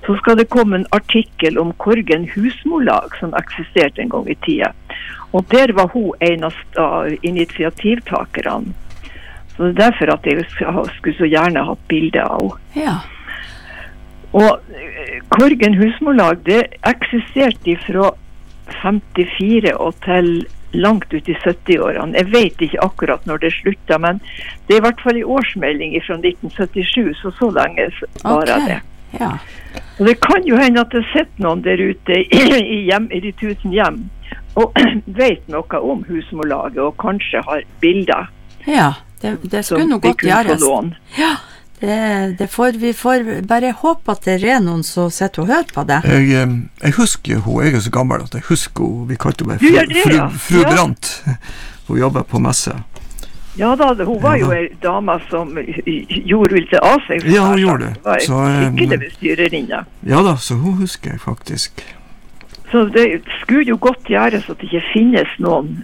så skal det komme en artikkel om Korgen husmorlag som eksisterte en gang i tida. Og der var hun en av initiativtakerne. Så det er derfor at jeg skulle så gjerne hatt bilde av henne. Ja. Og Korgen husmorlag, det eksisterte fra 54 og til langt ut i 70-årene. Jeg vet ikke akkurat når det sluttet, men det er i hvert fall i årsmelding fra 1977, så lenge var det. Ja. Og det kan jo hende at det sitter noen der ute i de 1000 hjem, og vet noe om husmorlaget, og kanskje har bilder. Ja, det skulle nok godt gjøres. Ja, vi får bare håpe at det er noen som sitter og hører på det. Jeg husker hun, jeg er så gammel at jeg husker hun, vi kalte henne fru Brandt. Hun jobbet på messe. Ja da, hun var jo en dame som gjorde litt av seg. Ja, hun gjorde det. Hun var skikkelig bestyrerinne. Ja da, så hun husker jeg faktisk. Så det skulle jo godt gjøres at det ikke finnes noen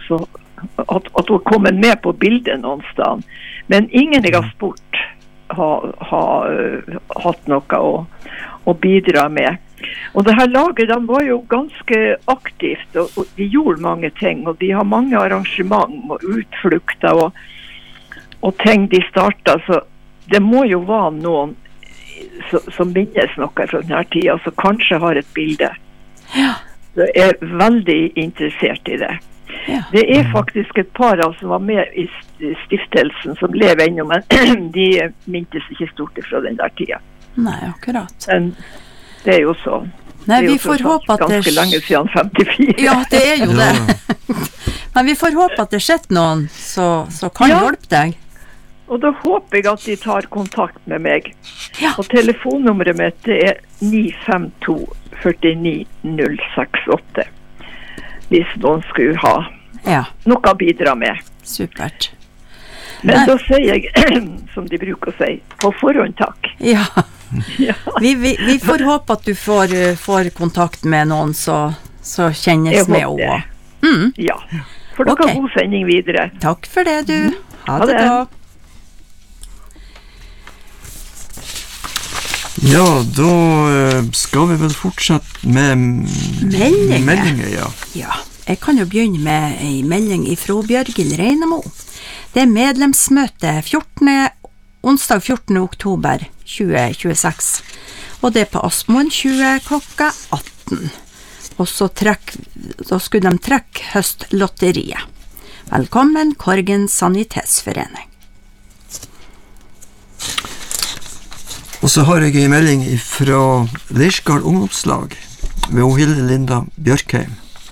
at hun kommer med på bildet noen sted. Men ingen jeg har spurt har hatt noe å bidra med. Og det her laget, de var jo ganske aktivt, og de gjorde mange ting, og de har mange arrangement og utflukter og ting de startet, så det må jo være noen som minnes noe fra denne tiden, så kanskje har et bilde. Ja. Så jeg er veldig interessert i det. Ja. Det er faktisk et par som var med i stiftelsen som lever ennå, men de mintes ikke stort fra den der tiden. Nei, akkurat. Men det er jo sånn. Nei, vi får håpe at det... Ganske lenge siden 54. Ja, det er jo det. Men vi får håpe at det skjer noen så kan hjelpe deg. Og da håper jeg at de tar kontakt med meg. Ja. Og telefonnummeret mitt er 952 49 068. Hvis noen skulle ha noe å bidra med. Supert. Men da sier jeg, som de bruker å si, på forhånd takk. Ja. Vi får håpe at du får kontakt med noen så kjennes med henne. Ja. For dere har god sending videre. Takk for det, du. Ha det da. Ja, da skal vi vel fortsette med meldinger, Ja, jeg kan jo begynne med en melding fra Bjørgil Reinemo. Det er medlemsmøte onsdag 14. oktober 2026, og det er på Asmoen 20 klokka 18. Og så skulle de trekke høstlotteriet. Velkommen, Korgen Sanitetsforening. Og så har jeg en melding fra Leirskal ungdomslag ved Hilde Linda Bjørkheim.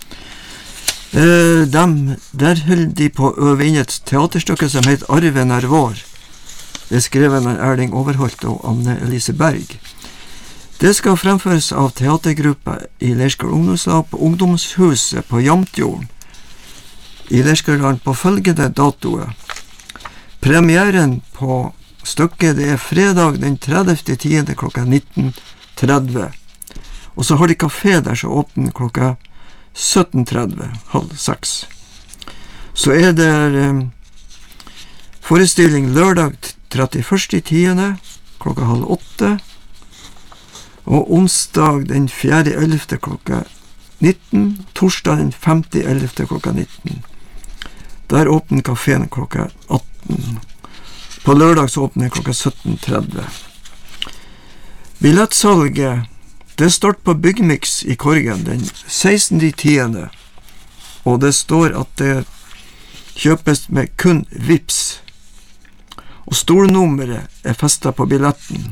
Der holder de på å øve inn et teaterstykke som heter Arven er vår. Det er skrevet av Erling Overholt og Anne Elise Berg. Det skal fremføres av teatergruppa i Leirskal ungdomslag på Ungdomshuset på Jamtjorden i Leirskaland på følgende datoer. Premieren på stykket det er fredag den 30.10. klokka 19.30. Og så har de kafé der som åpner klokka 17.30, 17:30. Så er det forestilling lørdag 31.10. klokka 7:30. Og onsdag den 4.11. klokka 19. Torsdag den 5.11. klokka 19. Der åpner kaféen klokka 18. På lørdag så åpner klokka 17.30. Billettsalget det starter på Byggmix i Korgen den 16.10. Og det står at det kjøpes med kun Vips. Og stornummeret er festet på billetten.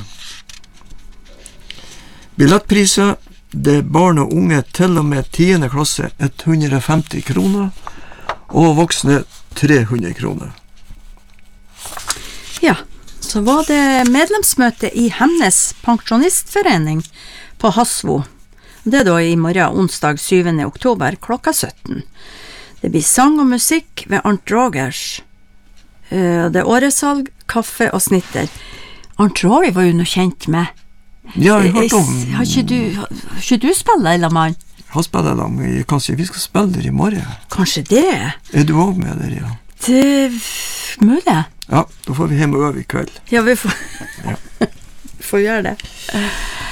Billettpriser det er barn og unge til og med 10. klasse 150 kroner, og voksne 300 kroner. Ja, så var det medlemsmøte i Hemnes pensjonistforening på Hasvo. Det er da i morgen onsdag 7. oktober klokka 17. Det blir sang og musikk ved Arnt Rogers. Det er åresalg, kaffe og snitter. Arnt Roger var jo noe kjent med. Ja, jeg har hørt om. Har ikke du spillet, eller mann? Jeg har spillet dem. Kanskje vi skal spille der i morgen. Kanskje det? Er du også med der, ja? Det mulig. Ja, da får vi hjem og øve i kveld. Ja, vi får gjøre det.